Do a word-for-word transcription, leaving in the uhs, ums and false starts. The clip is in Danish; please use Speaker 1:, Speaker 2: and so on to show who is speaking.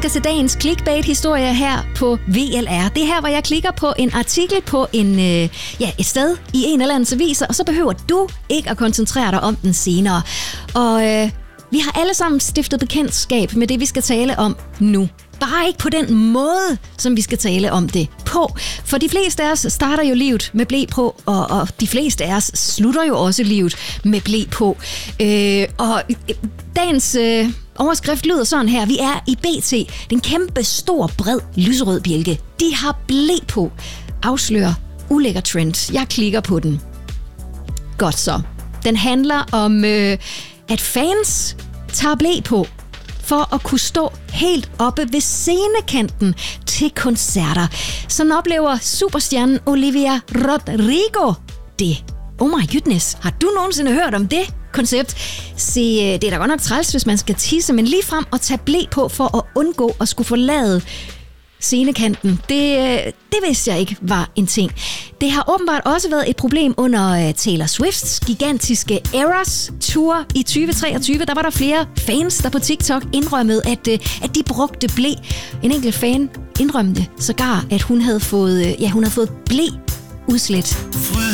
Speaker 1: skal til dagens clickbait-historie her på V L R. Det er her, hvor jeg klikker på en artikel på en, øh, ja, et sted i en eller anden avis, og så behøver du ikke at koncentrere dig om den senere. Og øh, vi har alle sammen stiftet bekendtskab med det, vi skal tale om nu. Bare ikke på den måde, som vi skal tale om det på. For de fleste af os starter jo livet med ble på, og, og de fleste af os slutter jo også livet med ble på. Øh, og dagens øh, overskrift lyder sådan her. Vi er i B T. Den kæmpe, stor, bred, lyserød bjælke. De har ble på. Afslører ulækker trend. Jeg klikker på den. Godt så. Den handler om, øh, at fans tager ble på for at kunne stå helt oppe ved scenekanten til koncerter. Sådan oplever superstjernen Olivia Rodrigo det. Oh my goodness, har du nogensinde hørt om det koncept? Se, det er da godt nok træls, hvis man skal tisse, men lige frem at tage ble på for at undgå at skulle forlade scenekanten. Det, det vidste jeg ikke var en ting. Det har åbenbart også været et problem under Taylor Swifts gigantiske Eras Tour i tyve treogtyve. Der var der flere fans, der på TikTok indrømmede, at, at de brugte ble. En enkelt fan indrømte sågar, at hun havde fået, ja, hun havde fået ble udslet.